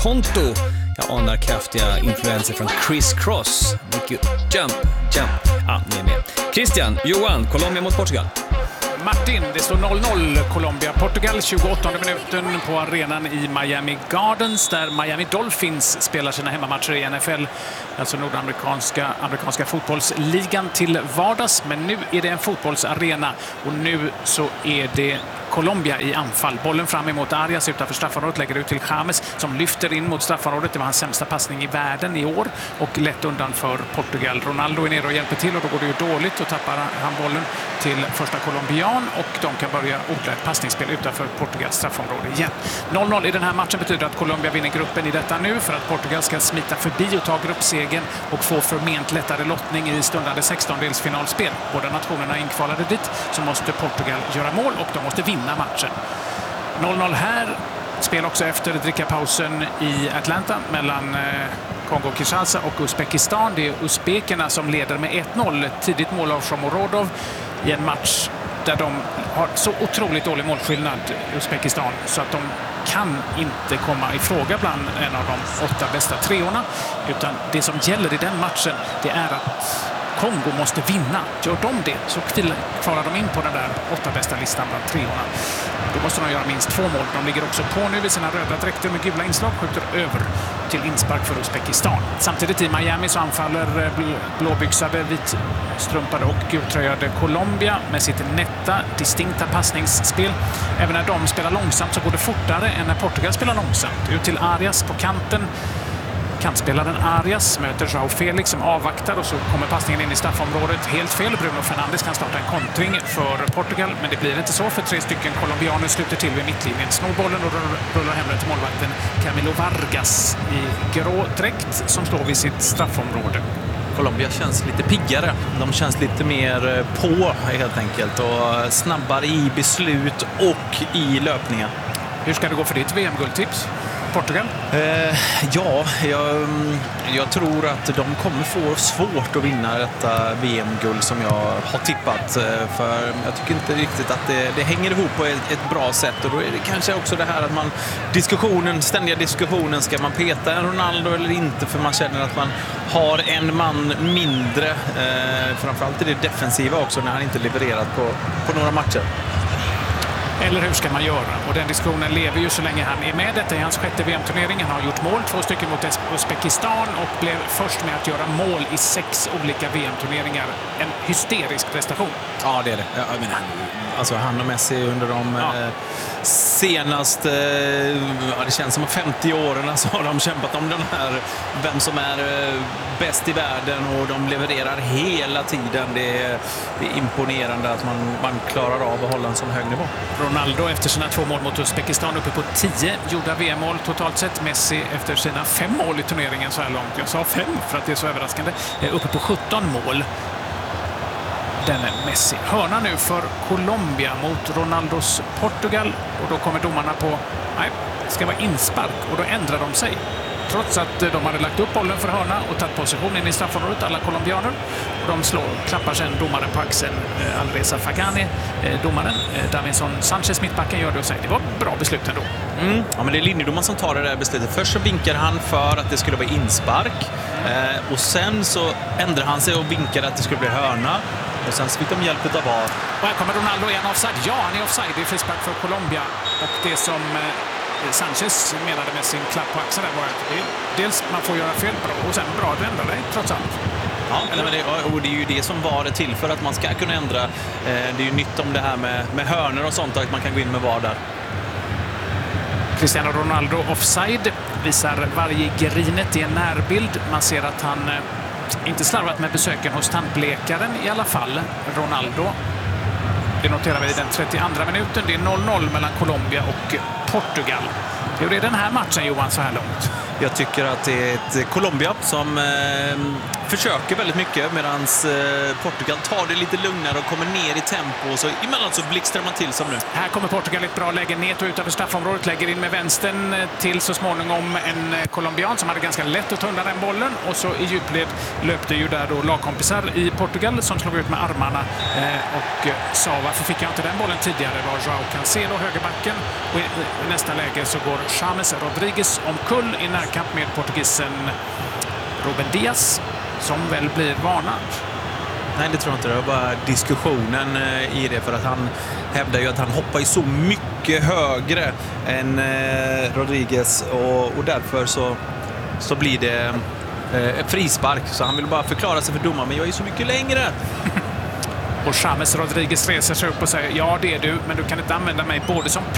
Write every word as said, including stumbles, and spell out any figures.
konto. Jag anar kraftiga influenser från Chris Cross. Mycket jump, jump. Ja, ni är med. Christian, Johan, Colombia mot Portugal. Martin, det står noll noll. Colombia-Portugal, tjugoåttonde minuten på arenan i Miami Gardens där Miami Dolphins spelar sina hemmamatcher i N F L, alltså nordamerikanska amerikanska fotbollsligan till vardags. Men nu är det en fotbollsarena och nu så är det Colombia i anfall. Bollen fram emot Arias utanför straffområdet, lägger ut till James som lyfter in mot straffområdet. Det var hans sämsta passning i världen i år och lätt undan för Portugal. Ronaldo är nere och hjälper till och då går det ju dåligt och tappar han bollen till första colombian och de kan börja odla ett passningsspel utanför Portugals straffområde igen. noll noll i den här matchen betyder att Colombia vinner gruppen i detta nu för att Portugal ska smita förbi och ta gruppsegen och få förment lättare lottning i stundande sextondelsfinalspel. Båda nationerna inkvalade dit, så måste Portugal göra mål och de måste vinna matchen. noll noll här. Spel också efter drickapausen i Atlanta mellan Kongo-Kinshasa och Uzbekistan. Det är uzbekerna som leder med ett noll. Tidigt mål av Shomurodov i en match där de har så otroligt dålig målskillnad, Uzbekistan, så att de kan inte komma i fråga bland en av de åtta bästa treorna. Utan det som gäller i den matchen, det är att Kongo måste vinna. Gör de det så kvalar de in på den där åtta bästa listan bland treorna. Då måste de göra minst två mål. De ligger också på nu i sina röda dräkter med gula inslag, skjuter över till inspark för Uzbekistan. Samtidigt i Miami så anfaller blåbyxade, vitstrumpade och gultröjade Colombia med sitt nätta, distinkta passningsspel. Även när de spelar långsamt så går det fortare än när Portugal spelar långsamt. Ut till Arias på kanten. Kantspelaren Arias möter João Felix som avvaktar och så kommer passningen in i straffområdet. Helt fel. Bruno Fernandes kan starta en kontring för Portugal, men det blir inte så för tre stycken colombianer sluter till vid mittlinjen. Snor bollen och rullar hem den till målvakten Camilo Vargas i grå dräkt som står vid sitt straffområde. Colombia känns lite piggare. De känns lite mer på helt enkelt och snabbare i beslut och i löpningar. Hur ska det gå för ditt V M-guldtips? Portugal? Eh, ja, jag, jag tror att de kommer få svårt att vinna detta V M-guld som jag har tippat. För jag tycker inte riktigt att det, det hänger ihop på ett, ett bra sätt. Och då är det kanske också det här att man diskussionen, ständiga diskussionen, ska man peta en Ronaldo eller inte? För man känner att man har en man mindre. Eh, framförallt är det defensiva också när han inte levererat på, på några matcher. Eller hur ska man göra? Och den diskussionen lever ju så länge han är med. Detta är hans sjätte V M-turnering. Han har gjort mål, två stycken mot Uzbekistan och blev först med att göra mål i sex olika V M-turneringar. En hysterisk prestation. Ja, det är det. Jag menar, alltså han och Messi under de ja. eh, senaste, ja, det känns som femtio åren så har de kämpat om den här, vem som är eh, bäst i världen, och de levererar hela tiden. Det är, det är imponerande att man, man klarar av att hålla en sån hög nivå. Ronaldo efter sina två mål mot Uzbekistan uppe på tio gjorda V M-mål totalt sett. Messi efter sina fem mål i turneringen så här långt. Jag sa fem för att det är så överraskande. Uppe på sjutton mål. Den är Messi. Hörna nu för Colombia mot Ronaldos Portugal. Och då kommer domarna på, nej, det ska vara inspark. Och då ändrar de sig. Trots att de hade lagt upp bollen för hörna och tagit positionen i straffområdet, alla colombianer. Och de slår, klappar sen domaren på axeln, eh, Alreza Fagani, eh, domaren. Eh, Davinson Sanchez, mittbacken, gör det och säger det var ett bra beslut ändå. Mm. Ja, men det är linjedomaren som tar det där beslutet. Först så vinkar han för att det skulle vara inspark. Eh, och sen så ändrar han sig och vinkar att det skulle bli hörna. Och sen så fick de hjälp av V A R. Och här kommer Ronaldo igen offside. Ja, han är offside. Det är frispark för Colombia. Och det som eh, Sanchez menade med sin klapp på axeln var att det, dels man får göra fel bra och sen bra att ändra dig, trots allt. Ja, eller men det, och det är ju det som V A R är till för, att man ska kunna ändra. Eh, det är ju nytt om det här med, med hörnor och sånt, att man kan gå in med V A R där. Cristiano Ronaldo offside visar varje grinet i en närbild. Man ser att han eh, inte slarvat med besöken hos tandläkaren i alla fall, Ronaldo. Det noterar vi i den trettioandra minuten. Det är noll noll mellan Colombia och Portugal. Hur är den här matchen, Johan, så här långt? Jag tycker att det är ett Colombia som eh, försöker väldigt mycket medan eh, Portugal tar det lite lugnare och kommer ner i tempo. Så emellan så blixtrar man till som nu. Här kommer Portugal ett bra läge ner och utanför straffområdet. Lägger in med vänstern till så småningom en colombian som hade ganska lätt att ta undan den bollen. Och så i djupled löpte ju där då lagkompisar i Portugal som slog ut med armarna. Eh, och sa varför fick jag inte den bollen tidigare? Det var Joao Cancelo, högerbacken. Och i, i nästa läge så går James Rodriguez omkull i närkamp med portugisen Ruben Diaz som väl blir varnad. Nej, det tror jag inte. Det var bara diskussionen i det, för att han hävdar ju att han hoppar ju så mycket högre än eh, Rodriguez och, och därför så, så blir det eh, frispark. Så han vill bara förklara sig för domaren, men jag är så mycket längre. Och James Rodriguez reser sig upp och säger ja, det är du, men du kan inte använda mig både som